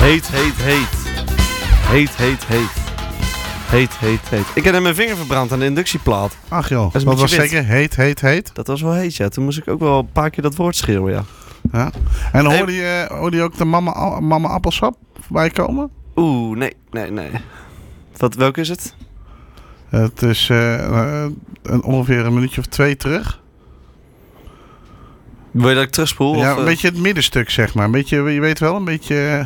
Heet. Ik heb mijn vinger verbrand aan de inductieplaat. Ach joh, Dat dat was wit. zeker heet. Dat was wel heet, ja. Toen moest ik ook wel een paar keer dat woord schreeuwen, ja. Ja. En hoorde je ook de mama appelsap voorbij komen? Oeh, nee. Welke is het? Het is ongeveer een minuutje of 2 terug. Wil je dat ik terugspoel? Ja, of, een beetje het middenstuk, zeg maar. Een beetje, je weet wel, een beetje...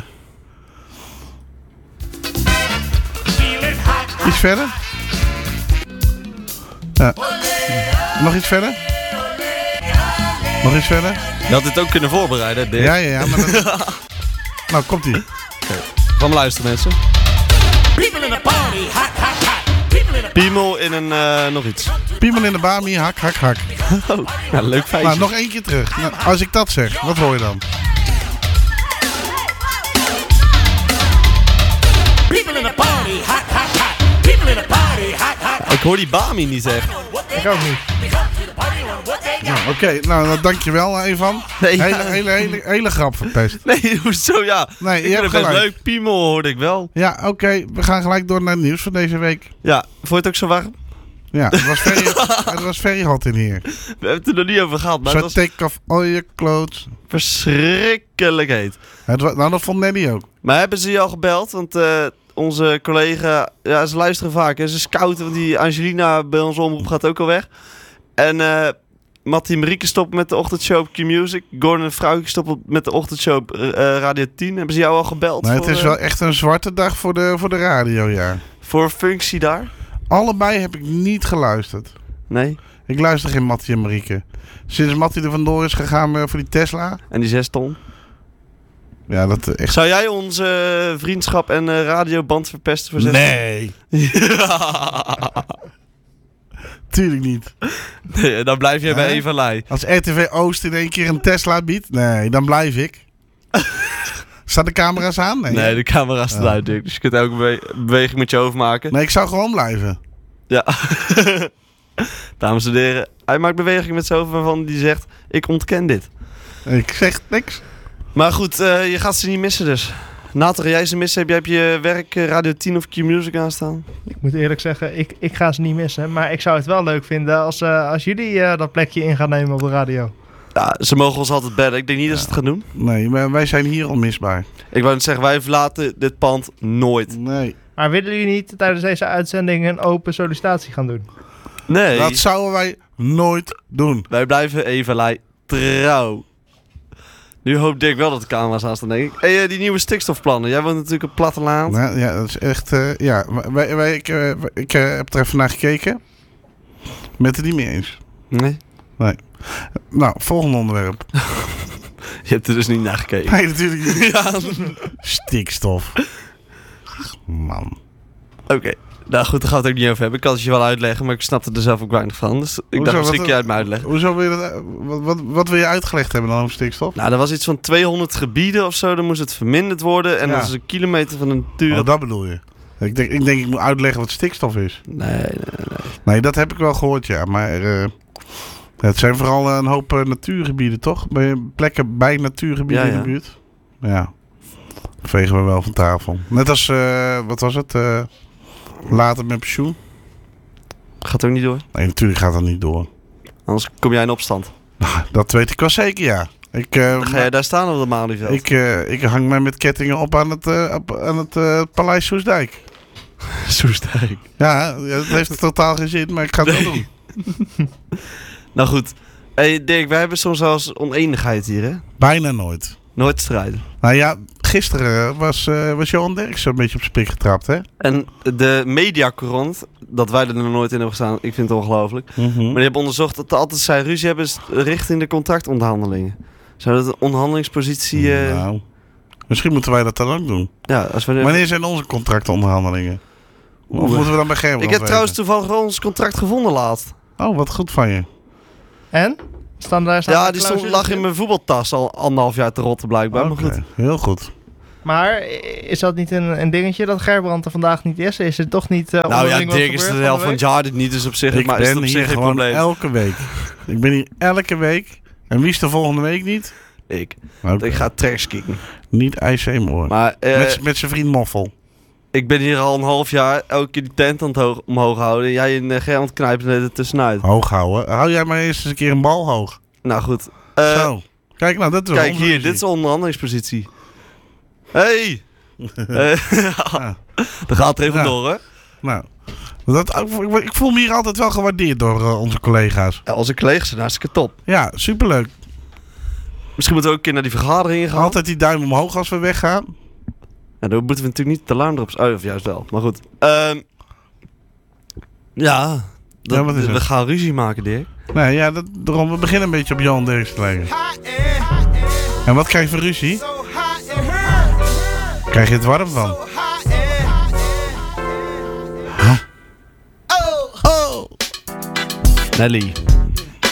Iets verder? Ja. Nog iets verder? Nog iets verder? Je had dit ook kunnen voorbereiden, Dick. Ja, maar dat... Nou, komt-ie. Gaan we luisteren, mensen. Piemel in een nog iets. Piemel in de bami, hak. Oh, ja, leuk feitje. Nou, nog 1 keer terug. Nou, als ik dat zeg, wat hoor je dan? Ik hoor die Bami niet echt. Ik ook niet. Nou, oké. Nou, dankjewel, Evan. Nee, Hele grap verpest. nee, hoezo ja? Nee, Ik je vind hebt het best gelijk. leuk. Piemel hoorde ik wel. Ja, oké. We gaan gelijk door naar het nieuws van deze week. Ja, vond je het ook zo warm? Ja, het was very hot in hier. We hebben het er nog niet over gehad, maar So het was take off all your clothes. verschrikkelijk heet. Nou, dat vond Nelly ook. Maar hebben ze je al gebeld? Want onze collega, ja, ze luisteren vaak. Hè? Ze scouten, want die Angelina bij onze omroep gaat ook al weg. En Mattie en Marieke stoppen met de ochtendshow op Q-Music. Gordon en Vrouwtje stoppen met de ochtendshow op Radio 10. Hebben ze jou al gebeld? Nee, het voor, is wel echt een zwarte dag voor de radio, ja. voor een functie daar? Allebei heb ik niet geluisterd. Nee. Ik luister geen Mattie en Marieke. Sinds Mattie er vandoor is gegaan voor die Tesla. En die 6 ton? Ja, dat echt... Zou jij onze vriendschap en radioband verpesten voor 6 ton? Nee, tuurlijk niet. Nee, dan blijf jij bij Hè? Eva Leij. Als RTV Oost in 1 keer een Tesla biedt, nee, dan blijf ik. Staan de camera's aan? Nee, de camera staat uit, Dick. Dus je kunt elke beweging met je hoofd maken. Nee, ik zou gewoon blijven. Ja. Dames en heren, hij maakt beweging met zijn hoofd waarvan hij zegt, ik ontken dit. Ik zeg niks. Maar goed, je gaat ze niet missen dus. Nater, jij ze missen? Heb je werk Radio 10 of Q-Music aanstaan? Ik moet eerlijk zeggen, ik ga ze niet missen. Maar ik zou het wel leuk vinden als jullie dat plekje in gaan nemen op de radio. Ja, ze mogen ons altijd bellen. Ik denk niet dat ze het gaan doen. Nee, maar wij zijn hier onmisbaar. Ik wou net zeggen, wij verlaten dit pand nooit. Nee. Maar willen jullie niet tijdens deze uitzending een open sollicitatie gaan doen? Nee, Dat zouden wij nooit doen. wij blijven Eva Leij trouw. Nu hoopt Dirk wel dat de camera's aanstaan, denk ik. Hey, die nieuwe stikstofplannen. Jij woont natuurlijk op platteland. Nou, ja, dat is echt... ja, ik heb er even naar gekeken. Met het niet mee eens. Nee? Nou, volgende onderwerp. Je hebt er dus niet naar gekeken. Nee, natuurlijk niet. Ja. Stikstof. Man. Oké. Nou goed, daar gaan we het ook niet over hebben. Ik kan het je wel uitleggen, maar ik snapte er zelf ook weinig van. Dus ik Hoezo, dacht, misschien wat- kun je uit me uitleggen. Hoezo wil je dat... Wat wil je uitgelegd hebben dan over stikstof? Nou, er was iets van 200 gebieden of zo. Dan moest het verminderd worden. En Ja. dat is een kilometer van de natuur. Oh, dat bedoel je. Ik denk ik moet uitleggen wat stikstof is. Nee. Nee, dat heb ik wel gehoord, ja. Maar het zijn vooral een hoop natuurgebieden, toch? Plekken bij natuurgebieden Ja, in ja. de buurt. Ja. Vegen we wel van tafel. Net als, wat was het? Later met pensioen. Gaat ook niet door. Nee, natuurlijk gaat dat niet door. Anders kom jij in opstand. Dat weet ik wel zeker, ja. Dan ga jij daar staan op de Malieveld. Ik hang mij met kettingen op aan het Paleis Soestdijk. Soestdijk. Ja, het heeft totaal geen zin, maar ik ga het wel doen. Nou goed. Hey Dirk, wij hebben soms wel eens oneenigheid hier, hè? Bijna nooit. Nooit strijden. Nou ja, gisteren was Johan Derks een beetje op spik getrapt, hè? En de mediacourant, dat wij er nog nooit in hebben gestaan, ik vind het ongelooflijk. Maar die hebben onderzocht dat er altijd zij ruzie hebben richting de contractonderhandelingen. Zou dat een onderhandelingspositie... Nou, misschien moeten wij dat dan ook doen. Ja, als we Wanneer zijn onze contractonderhandelingen? Of Oeh. moeten we dan bij Gerbrand Ik heb weten? trouwens toevallig wel ons contract gevonden laatst. Oh, wat goed van je. En? Staan Ja, er die clausules lag in mijn voetbaltas al 1,5 jaar te rotten blijkbaar. Oké, Maar goed. heel goed. Maar is dat niet een dingetje dat Gerbrand er vandaag niet is? Is het toch niet Nou ja, onderling wat Dirk is gebeurd de helft van de het jaar dit niet, dus op zich, Ik maar is het ben op hier zich geen gewoon probleem. elke week. Ik ben hier elke week. En wie is er volgende week niet? Ik. Oké. Ik ga tracks kicken. Niet IC Moor. Maar Met zijn vriend Moffel. ik ben hier al een half jaar elke keer die tent aan het omhoog houden. En jij en Gerland knijpen er tussenuit. Hoog houden. Hou jij maar eerst eens een keer een bal hoog. Nou goed. Zo. Kijk nou, dat is Kijk hier, dit is een onderhandelingspositie. Hey! Daar gaat er even door, hè? Nou, ik voel me hier altijd wel gewaardeerd door onze collega's. Ja, onze collega's zijn hartstikke top. Ja, superleuk. Misschien moeten we ook een keer naar die vergaderingen gaan. Altijd die duim omhoog als we weggaan. Ja, dan moeten we natuurlijk niet de alarm erop... of juist wel, maar goed. Wat is we het? gaan ruzie maken, Dirk. Nee, ja, daarom. We beginnen een beetje op Johan Derksen te lijken. En wat krijg je voor ruzie? Krijg je het warm van? Nelly.